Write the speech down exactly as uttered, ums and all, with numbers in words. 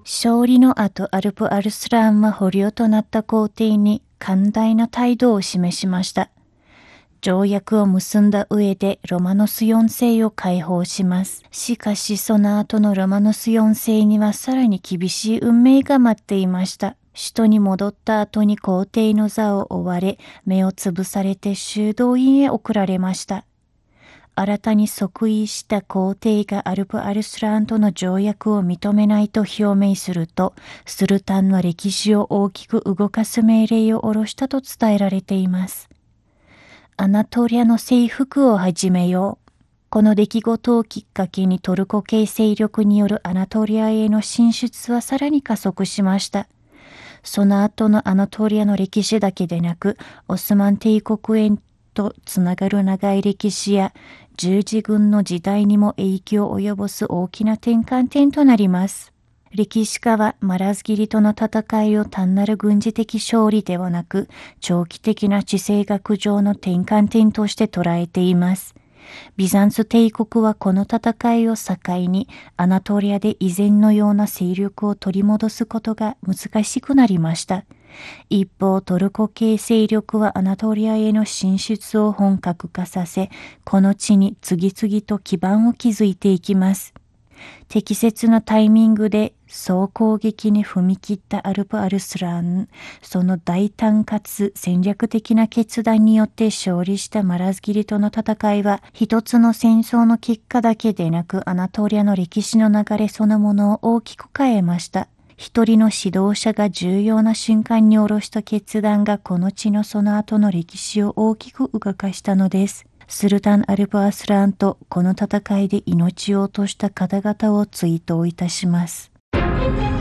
勝利の後、アルプ・アルスラーンは捕虜となった皇帝に寛大な態度を示しました。条約を結んだ上でロマノスよん世を解放します。しかしその後のロマノスよん世にはさらに厳しい運命が待っていました。首都に戻った後に皇帝の座を追われ、目をつぶされて修道院へ送られました。新たに即位した皇帝がアルプ・アルスラーンとの条約を認めないと表明すると、スルタンは歴史を大きく動かす命令を下ろしたと伝えられています。アナトリアの征服を始めよう。この出来事をきっかけにトルコ系勢力によるアナトリアへの進出はさらに加速しました。その後のアナトリアの歴史だけでなく、オスマン帝国へとつながる長い歴史や十字軍の時代にも影響を及ぼす大きな転換点となります。歴史家はマラズギリとの戦いを単なる軍事的勝利ではなく、長期的な地政学上の転換点として捉えています。ビザンツ帝国はこの戦いを境に、アナトリアで以前のような勢力を取り戻すことが難しくなりました。一方、トルコ系勢力はアナトリアへの進出を本格化させ、この地に次々と基盤を築いていきます。適切なタイミングで総攻撃に踏み切ったアルプ・アルスラーン、その大胆かつ戦略的な決断によって勝利したマラズギリとの戦いは、一つの戦争の結果だけでなく、アナトリアの歴史の流れそのものを大きく変えました。一人の指導者が重要な瞬間に下ろした決断がこの地のその後の歴史を大きく動かしたのです。スルタン・アルプ・アスラーンとこの戦いで命を落とした方々を追悼いたします。